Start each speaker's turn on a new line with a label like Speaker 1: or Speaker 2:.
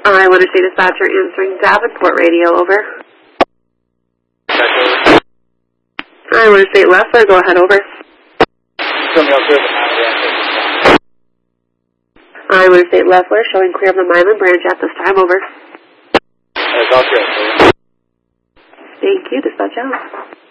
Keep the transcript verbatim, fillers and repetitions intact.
Speaker 1: I want to say dispatcher answering Davenport radio, over. I want to say Leffler, go ahead, over. I want to say Leffler, showing clear of the Milan branch at this time, over. Thank you, dispatch out.